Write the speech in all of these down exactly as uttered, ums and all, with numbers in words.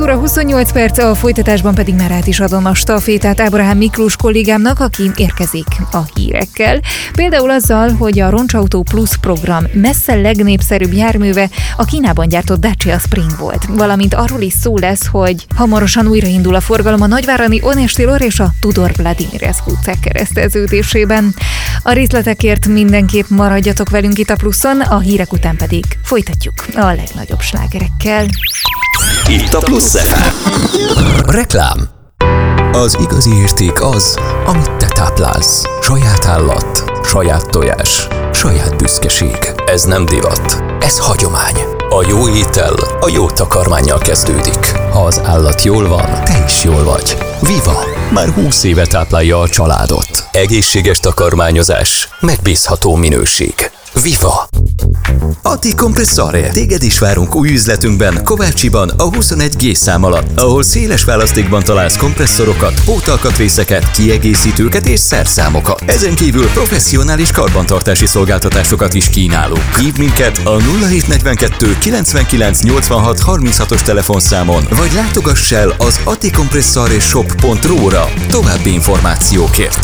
óra huszonnyolc perc, a folytatásban pedig már át is adom a stafétát Ábrahám Miklós kollégámnak, aki érkezik a hírekkel. Például azzal, hogy a Roncsautó Plus program messze legnépszerűbb járműve a Kínában gyártott Dacia Spring volt. Valamint arról is szó lesz, hogy hamarosan újraindul a forgalom a nagyváradi Onestillor és a Tudor Vladimirescu utcák kereszteződésében. A részletekért mindenképp maradjatok velünk itt a Pluszon, a hírek után pedig folytatjuk a legnagyobb slágerekkel. Itt a Plusz ef em. Reklám. Az igazi érték az, amit te táplálsz. Saját állat, saját tojás, saját büszkeség. Ez nem divat, ez hagyomány. A jó étel a jó takarmánnyal kezdődik. Ha az állat jól van, te is jól vagy. Viva! Már húsz éve táplálja a családot. Egészséges takarmányozás, megbízható minőség. Viva! Atti Compressore. Téged is várunk új üzletünkben, Kovácsiban, a huszonegy G szám alatt, ahol széles választékban találsz kompresszorokat, pótalkatrészeket, kiegészítőket és szerszámokat. Ezen kívül professzionális karbantartási szolgáltatásokat is kínálunk. Hívd minket a nulla hét negyvenkettő kilencvenkilenc nyolcvanhat harminchatos telefonszámon, vagy látogass el az atticompressoreshop pont ru-ra további információkért.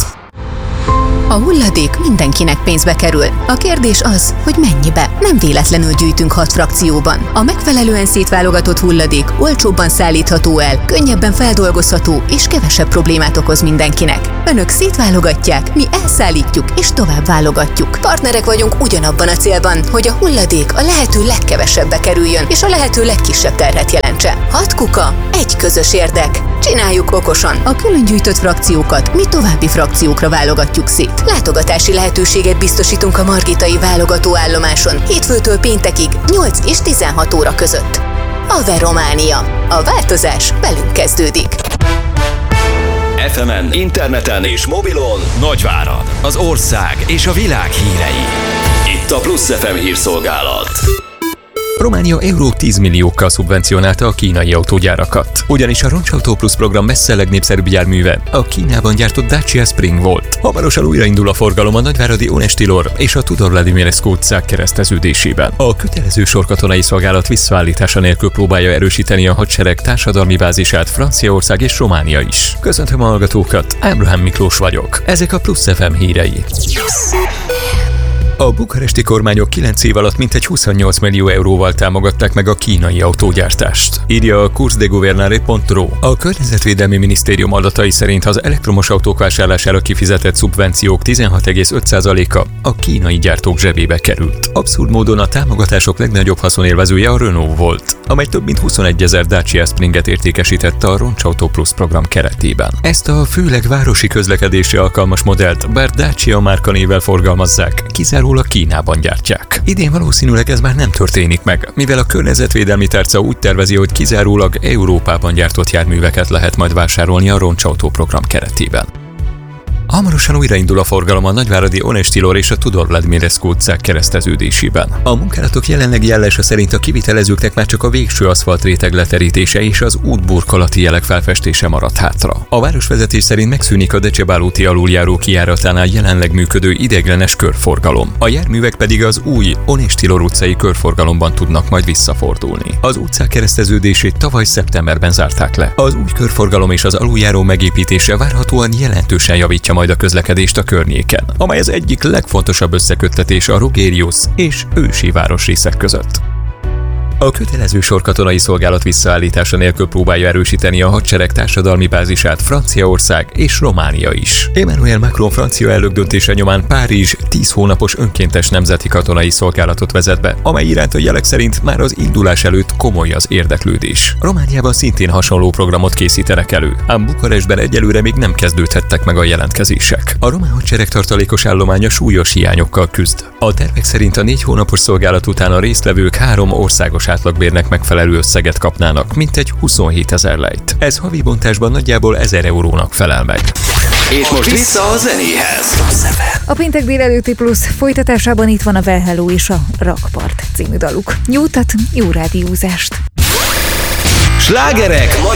A hulladék mindenkinek pénzbe kerül. A kérdés az, hogy mennyibe. Nem véletlenül gyűjtünk hat frakcióban. A megfelelően szétválogatott hulladék olcsóbban szállítható el, könnyebben feldolgozható és kevesebb problémát okoz mindenkinek. Önök szétválogatják, mi elszállítjuk és tovább válogatjuk. Partnerek vagyunk ugyanabban a célban, hogy a hulladék a lehető legkevesebbe kerüljön és a lehető legkisebb terhet jelentse. Hat kuka, egy közös érdek. Csináljuk okosan. A külön gyűjtött frakciókat mi további frakciókra válogatjuk szét. Látogatási lehetőséget biztosítunk a margitai válogatóállomáson hétfőtől péntekig nyolc és tizenhat óra között. Ave Románia. A változás velünk kezdődik. ef emen, interneten és mobilon Nagyvárad, az ország és a világ hírei. Itt a Plusz ef em hírszolgálat. Románia euró tíz milliókkal szubvencionálta a kínai autógyárakat. Ugyanis a Roncsautó Plus program messze legnépszerűbb járműve a Kínában gyártott Dacia Spring volt. Hamarosan újraindul a forgalom a nagyváradi Onestillor és a Tudor Vladimirescu utcák kereszteződésében. A kötelező sorkatonai szolgálat visszaállítása nélkül próbálja erősíteni a hadsereg társadalmi bázisát Franciaország és Románia is. Köszöntöm a hallgatókat, Ábrahám Miklós vagyok. Ezek a Plusz ef em hírei. A bukaresti kormányok kilenc év alatt mintegy huszonnyolc millió euróval támogatták meg a kínai autógyártást, írja a cours de gouvernement pont ru. A Környezetvédelmi Minisztérium adatai szerint az elektromos autók vásárlására kifizetett szubvenciók tizenhat egész öt százaléka a kínai gyártók zsebébe került. Abszurd módon a támogatások legnagyobb haszonélvezője a Renault volt, amely több mint huszonegyezer Dacia Springet értékesítette a Roncsautó Plus program keretében. Ezt a főleg városi közlekedésre alkalmas modellt, bár Dacia márkanévvel forgalmazzák, kizárólag Kínában gyártják. Idén valószínűleg ez már nem történik meg, mivel a környezetvédelmi tárca úgy tervezi, hogy kizárólag Európában gyártott járműveket lehet majd vásárolni a Roncsautó program keretében. Hamarosan újraindul a forgalom a nagyváradi Onestillor és a Tudor Vladimirescu utcák kereszteződésében. A munkálatok jelenlegi állása szerint a kivitelezőknek már csak a végső aszfaltréteg leterítése és az útburkolati jelek felfestése maradt hátra. A városvezetés szerint megszűnik a Decebál úti aluljáró kijáratánál jelenleg működő ideiglenes körforgalom. A járművek pedig az új Onestillor utcai körforgalomban tudnak majd visszafordulni. Az utcák kereszteződését tavaly szeptemberben zárták le. Az új körforgalom és az aluljáró megépítése várhatóan jelentősen javítja majd a közlekedést a környéken, amely az egyik legfontosabb összeköttetés a Rogérius és ősi városrészek között. A kötelező sorkatonai szolgálat visszaállítása nélkül próbálja erősíteni a hadsereg társadalmi bázisát Franciaország és Románia is. Emmanuel Macron francia elnök döntése nyomán Párizs tíz hónapos önkéntes nemzeti katonai szolgálatot vezet be, amely iránt a jelek szerint már az indulás előtt komoly az érdeklődés. Romániában szintén hasonló programot készítenek elő, ám Bukarestben egyelőre még nem kezdődhettek meg a jelentkezések. A román hadsereg tartalékos állománya súlyos hiányokkal küzd. A tervek szerint a négy hónapos szolgálat után a résztvevők három országos átlagbérnek megfelelő összeget kapnának, mintegy huszonhétezer lejt. Ez havi bontásban nagyjából ezer eurónak felel meg. És most vissza a zenéhez. A péntek délelőtti Plusz folytatásában itt van a Well Hello és a Rakpart című daluk. Jó utat, jó rádiózást! Slágerek